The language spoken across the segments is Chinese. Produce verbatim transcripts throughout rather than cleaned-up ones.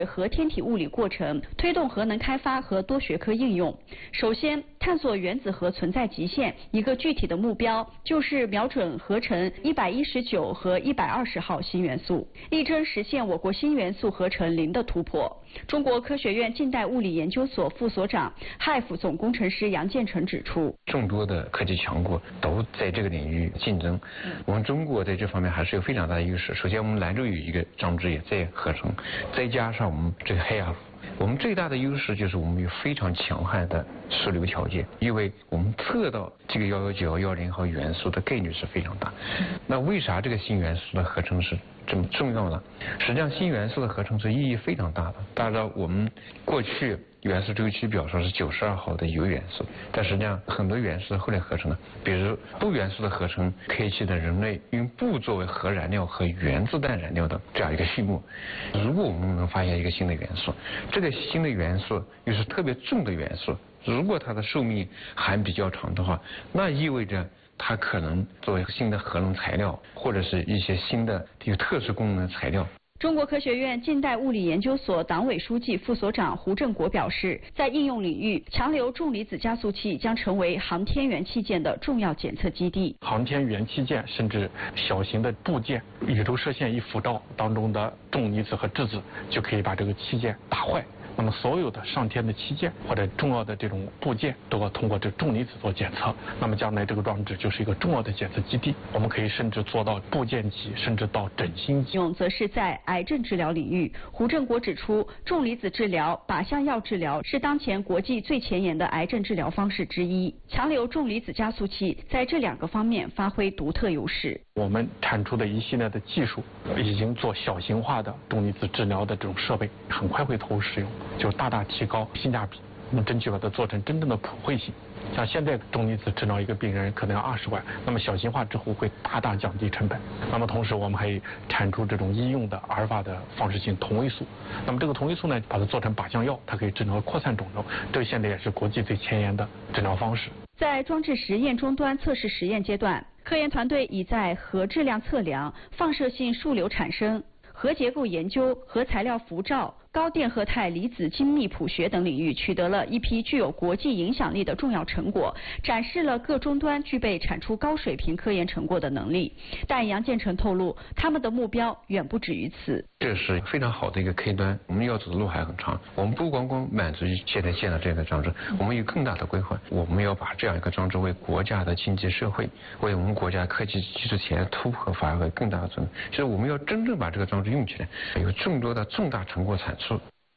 核天体物理过程，推动核能开发和多学科应用。首先，探索原子核存在极限，一个具体的目标就是瞄准合成一百一十九和一百二十号新元素，力争实现我国新元素合成零的突破。中国科学院近代物理研究所副所长、H I F 总工程师杨建成指出， 众多的科技强国都在这个领域竞争，我们中国在这方面还是有非常大的优势。首先，我们兰州有一个装置也在合成，再加上我们这个 H I F。我们最大的优势就是我们有非常强悍的枢纽条件，因为我们测到这个幺幺九、幺零号元素的概率是非常大。那为啥这个新元素的合成是这么重要呢？实际上，新元素的合成是意义非常大的。大家知道，我们过去元素周期表说是九十二号的铀元素，但实际上很多元素后来合成了，比如钚元素的合成开启了人类用钚作为核燃料和原子弹燃料的这样一个序幕。如果我们能发现一个新的元素，这个新的元素又是特别重的元素，如果它的寿命还比较长的话，那意味着它可能作为新的核能材料，或者是一些新的有特殊功能的材料。 中国科学院近代物理研究所党委书记、副所长胡正国表示，在应用领域，强流重离子加速器将成为航天员器件的重要检测基地。 航天员器件甚至小型的部件，宇宙射线一辐照当中的重离子和质子就可以把这个器件打坏。那么所有的上天的器件或者重要的这种部件都要通过这重离子做检测，那么将来这个装置就是一个重要的检测基地。我们可以甚至做到部件级，甚至到整芯级。 用则是在癌症治疗领域，胡正国指出，重离子治疗、靶向药治疗是当前国际最前沿的癌症治疗方式之一。强流重离子加速器在这两个方面发挥独特优势。 我们产出的一系列的技术已经做小型化的重离子治疗的这种设备，很快会投入使用，就大大提高性价比，我们争取把它做成真正的普惠性。像现在重离子治疗一个病人可能要二十万，那么小型化之后会大大降低成本。那么同时我们还产出这种医用的阿尔法的放射性同位素，那么这个同位素呢，把它做成靶向药，它可以治疗扩散肿瘤，这个现在也是国际最前沿的治疗方式。 在装置实验终端测试实验阶段，科研团队已在核质量测量、放射性数流产生、核结构研究、核材料辐照、高电荷态离子精密谱学等领域取得了一批具有国际影响力的重要成果，展示了各终端具备产出高水平科研成果的能力。但杨建成透露，他们的目标远不止于此。 这是非常好的一个开端，我们要走的路还很长。我们不光光满足于现在建的这样的装置，我们有更大的规划。我们要把这样一个装置为国家的经济社会，为我们国家科技技术企业突破发挥更大的作用。就是我们要真正把这个装置用起来，有众多的重大成果产出。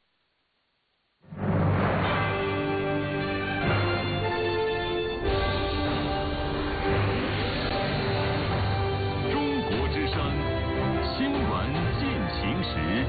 中国之声新闻进行时。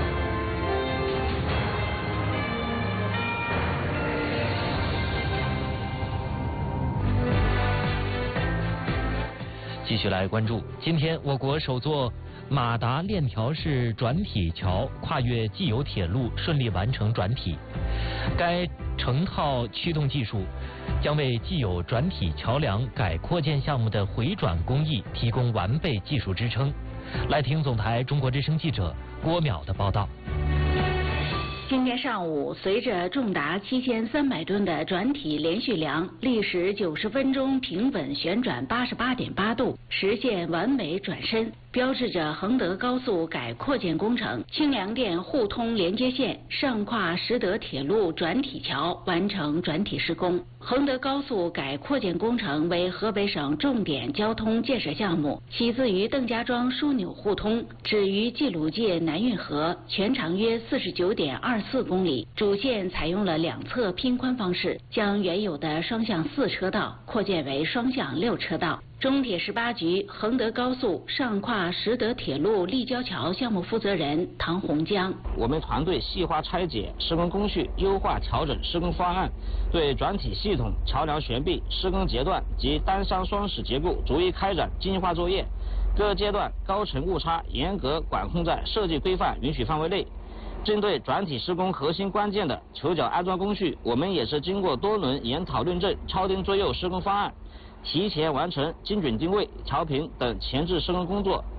继续来关注，今天我国首座马达链条式转体桥跨越既有铁路顺利完成转体，该成套驱动技术将为既有转体桥梁改扩建项目的回转工艺提供完备技术支撑。来听总台中国之声记者郭淼的报道。 今天上午，随着重达七千三百吨的转体连续梁历时九十分钟平稳旋转八十八点八度，实现完美转身，标志着衡德高速改扩建工程清凉店互通连接线上跨实德铁路转体桥完成转体施工。衡德高速改扩建工程为河北省重点交通建设项目，起自于邓家庄枢纽互通，止于冀鲁界南运河，全长约四十九点二四公里。主线采用了两侧拼宽方式，将原有的双向四车道扩建为双向六车道。中铁十八局衡德高速上跨实德铁路立交桥项目负责人唐洪江： 我们团队细化拆解施工工序，优化调整施工方案，对转体系统、桥梁悬臂、施工阶段及单箱双室结构逐一开展精细化作业，各阶段高程误差严格管控在设计规范允许范围内。针对转体施工核心关键的球脚安装工序，我们也是经过多轮研讨论证、超丁作业施工方案，提前完成精准定位、调频等前置施工工作，